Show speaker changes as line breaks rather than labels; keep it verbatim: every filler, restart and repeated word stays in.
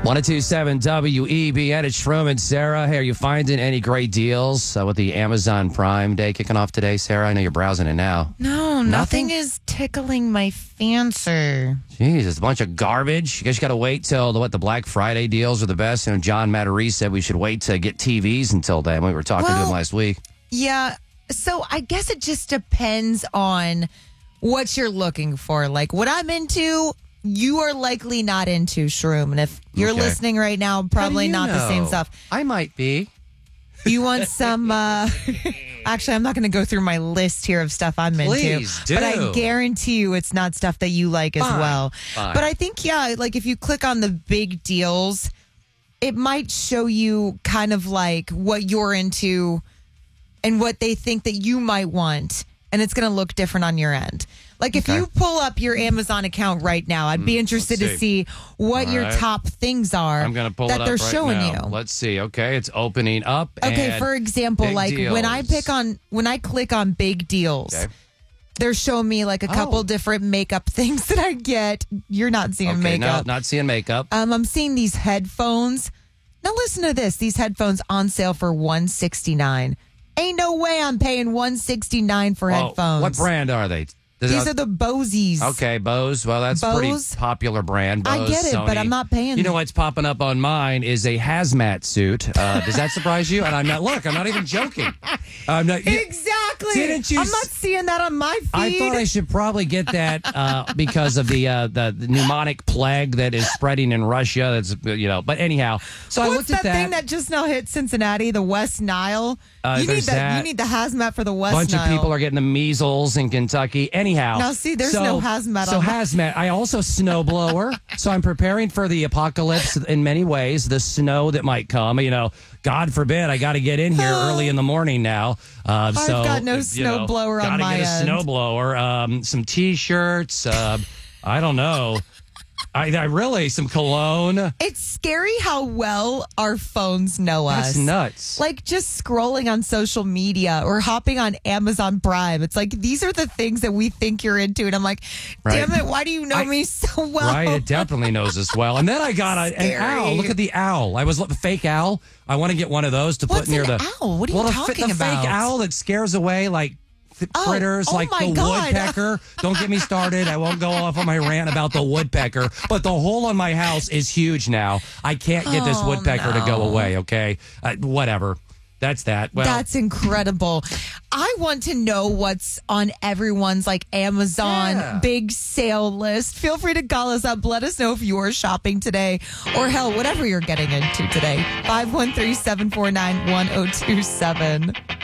one oh two point seven W E B N. It's Shroom and Sarah. Hey, are you finding any great deals uh, with the Amazon Prime Day kicking off today, Sarah? I know you're browsing it now.
No, nothing,
Nothing?
is tickling my fancy.
Jeez, it's a bunch of garbage. You guys got to wait till the, what the Black Friday deals are the best. You know, John Matarese said we should wait to get T Vs until then. We were talking to
Well-
him last week.
Yeah, so I guess it just depends on what you're looking for. Like, what I'm into, you are likely not into, Shroom. And if you're
Okay.
listening right now, probably
How do you
not the same
know?
stuff.
I might be.
You want some, uh, actually, I'm not going to go through my list here of stuff I'm
Please
into.
do.
But I guarantee you it's not stuff that you like as
Fine,
well.
fine.
But I think, yeah, like if you click on the big deals, it might show you kind of like what you're into and what they think that you might want. And it's going to look different on your end. Like if
Okay.
you pull up your Amazon account right now, I'd be interested
let's
to see what
All
your
right.
top things are
I'm going to pull
that
it up
they're
right
showing
now.
you.
Let's see. Okay, it's opening up.
Okay,
and
for example,
big
like when I
deals.
pick on when I click on big deals,
Okay.
they're showing me like a couple
Oh.
different makeup things that I get. You're not seeing
Okay,
makeup.
no, not seeing makeup.
Um, I'm seeing these headphones. Now listen to this. These headphones on sale for one sixty-nine. Ain't no way I'm paying one sixty-nine for
Oh,
headphones.
what brand are they? Does
These
that-
are the Boseys.
Okay, Bose. Well, that's a
Bose?
pretty popular brand.
I
Bose,
get it, but
Sony.
I'm not paying
You know
it.
what's popping up on mine is a hazmat suit. Uh, does that surprise you? And I'm not. Look, I'm not even joking. I'm not. you-
Exactly.
Didn't you
I'm
s-
not seeing that on my feed.
I thought I should probably get that uh, because of the, uh, the the pneumonic plague that is spreading in Russia. That's you know. But anyhow, so I
What's
looked
that,
at that.
thing that just now hit Cincinnati, the West Nile?
Uh,
you need
there's
that,
that.
You need the hazmat for the West
bunch
Nile.
of people are getting the measles in Kentucky. Anyhow,
Now, see, there's
so-
no hazmat
So
on my-
hazmat. I also snowblower. So I'm preparing for the apocalypse in many ways. The snow that might come. You know, God forbid, I got to get in here early in the morning now. Uh,
I've
so
got no
you know,
snowblower on
gotta
my
get a
end.
snowblower. Um, some t-shirts. Uh, I don't know. I, I really some cologne.
It's scary how well our phones know us.
That's nuts.
Like just scrolling on social media or hopping on Amazon Prime. It's like these are the things that we think you're into. And I'm like, damn
Right.
it, why do you know
I-
me so well?
Right, it definitely knows us well. And then I got a, an
Scary.
owl. Look at the owl. I was the fake owl. I want to get one of those to
What's
put near
an
the
owl? What are you
well, the,
talking
the
about?
fake owl that scares away like th-
Oh,
critters,
oh
like
my
the
God.
woodpecker. Don't get me started. I won't go off on my rant about the woodpecker. But the hole in my house is huge now. I can't get this
Oh,
woodpecker to go
no.
away. Okay, uh, whatever. That's that. Well,
That's incredible. I want to know what's on everyone's like Amazon
Yeah.
big sale list. Feel free to call us up. Let us know if you're shopping today or hell, whatever you're getting into today. five one three, seven four nine, one oh two seven.